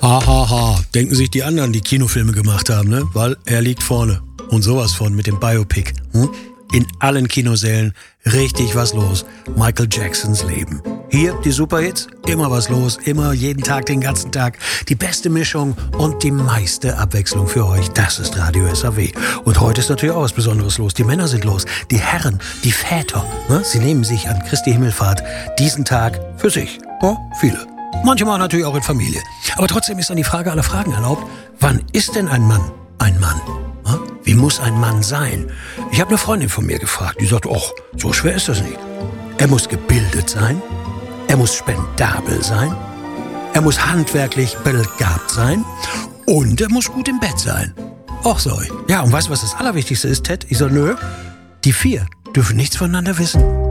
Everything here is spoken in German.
Hahaha, denken sich die anderen, die Kinofilme gemacht haben, ne? Weil er liegt vorne. Und sowas von mit dem Biopic. In allen Kinosälen richtig was los. Michael Jacksons Leben. Hier die Superhits, immer was los, immer jeden Tag, den ganzen Tag. Die beste Mischung und die meiste Abwechslung für euch. Das ist Radio SAW. Und heute ist natürlich auch was Besonderes los. Die Männer sind los, die Herren, die Väter. Ne? Sie nehmen sich an Christi Himmelfahrt diesen Tag für sich. Oh, viele. Manchmal natürlich auch in Familie. Aber trotzdem ist dann die Frage aller Fragen erlaubt. Wann ist denn ein Mann ein Mann? Wie muss ein Mann sein? Ich habe eine Freundin von mir gefragt, die sagt, ach, so schwer ist das nicht. Er muss gebildet sein, er muss spendabel sein, er muss handwerklich begabt sein und er muss gut im Bett sein. Ach so. Ja, und weißt du, was das Allerwichtigste ist, Ted? Ich sag, nö, die 4 dürfen nichts voneinander wissen.